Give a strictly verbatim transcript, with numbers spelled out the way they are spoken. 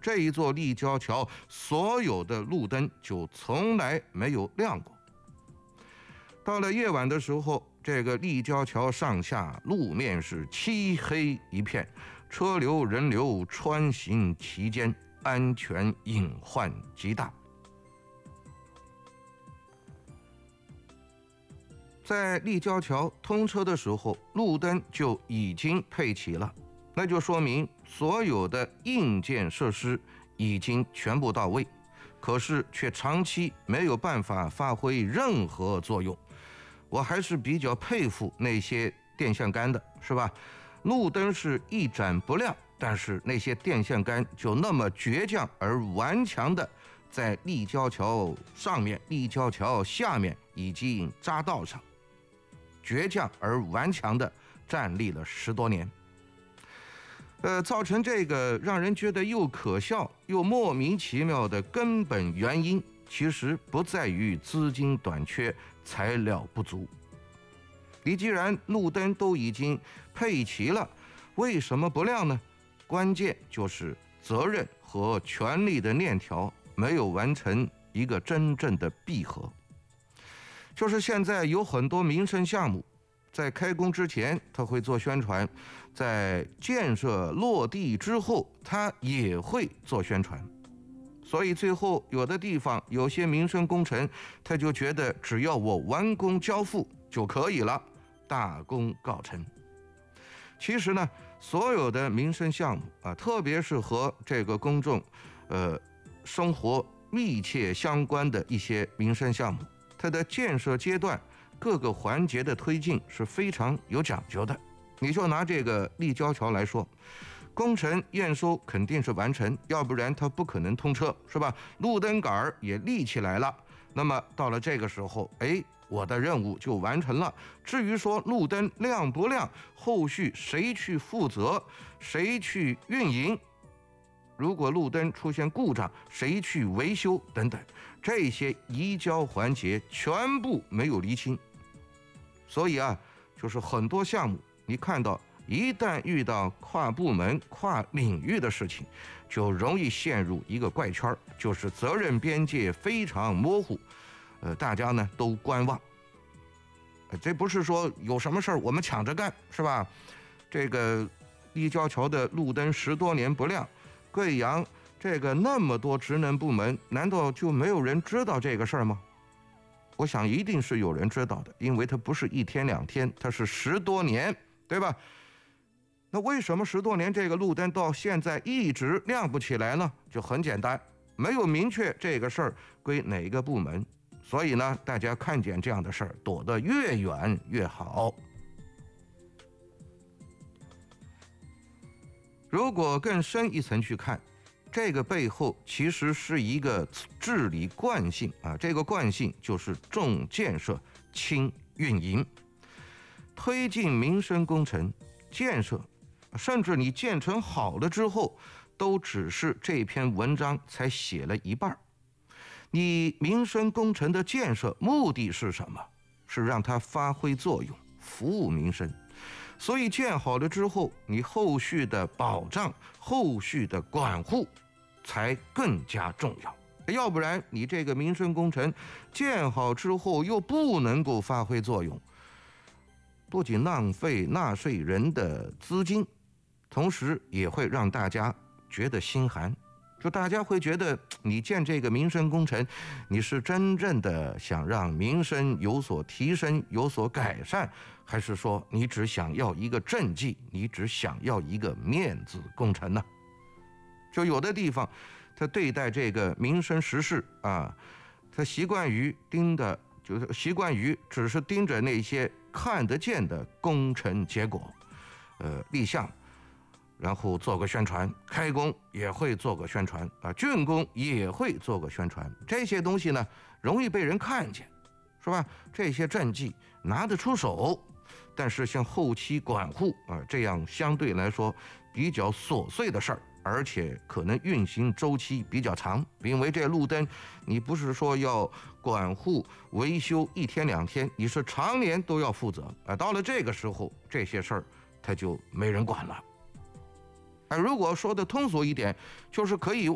这一座立交桥所有的路灯就从来没有亮过。到了夜晚的时候，这个立交桥上下路面是漆黑一片，车流人流穿行其间，安全隐患极大。在立交桥通车的时候，路灯就已经配齐了，那就说明所有的硬件设施已经全部到位，可是却长期没有办法发挥任何作用。我还是比较佩服那些电线杆的，是吧？路灯是一盏不亮，但是那些电线杆就那么倔强而顽强的在立交桥上面、立交桥下面以及匝道上，倔强而顽强的站立了十多年。呃，造成这个让人觉得又可笑又莫名其妙的根本原因，其实不在于资金短缺、材料不足。你既然路灯都已经配齐了，为什么不亮呢？关键就是责任和权力的链条没有完成一个真正的闭合。就是现在有很多民生项目，在开工之前他会做宣传，在建设落地之后他也会做宣传，所以最后有的地方有些民生工程，他就觉得只要我完工交付就可以了，大功告成。其实呢，所有的民生项目啊，特别是和这个公众呃生活密切相关的一些民生项目，它的建设阶段各个环节的推进是非常有讲究的。你就拿这个立交桥来说，工程验收肯定是完成，要不然它不可能通车，是吧？路灯杆也立起来了，那么到了这个时候，哎，我的任务就完成了。至于说路灯亮不亮，后续谁去负责，谁去运营，如果路灯出现故障，谁去维修等等，这些移交环节全部没有厘清。所以啊，就是很多项目你看到一旦遇到跨部门跨领域的事情，就容易陷入一个怪圈，就是责任边界非常模糊，呃，大家呢都观望。这不是说有什么事儿我们抢着干，是吧？这个立交桥的路灯十多年不亮，贵阳这个那么多职能部门，难道就没有人知道这个事儿吗？我想一定是有人知道的，因为它不是一天两天，它是十多年，对吧？那为什么十多年这个路灯到现在一直亮不起来呢？就很简单，没有明确这个事儿归哪个部门，所以呢，大家看见这样的事儿躲得越远越好。如果更深一层去看，这个背后其实是一个治理惯性啊，这个惯性就是重建设轻运营，推进民生工程建设，甚至你建成好了之后，都只是这篇文章才写了一半。你民生工程的建设目的是什么？是让它发挥作用，服务民生。所以建好了之后，你后续的保障、后续的管护才更加重要。要不然你这个民生工程建好之后又不能够发挥作用，不仅浪费纳税人的资金，同时也会让大家觉得心寒。就大家会觉得你建这个民生工程，你是真正的想让民生有所提升、有所改善，还是说你只想要一个政绩，你只想要一个面子工程呢？就有的地方他对待这个民生实事啊，他习惯于盯的就是习惯于只是盯着那些看得见的工程结果，呃，立项，然后做个宣传，开工也会做个宣传啊，竣工也会做个宣传，这些东西呢容易被人看见，是吧？这些政绩拿得出手，但是像后期管护啊这样相对来说比较琐碎的事儿，而且可能运行周期比较长，因为这路灯你不是说要管护维修一天两天，你是常年都要负责啊。到了这个时候，这些事儿它就没人管了。啊，如果说的通俗一点，就是可以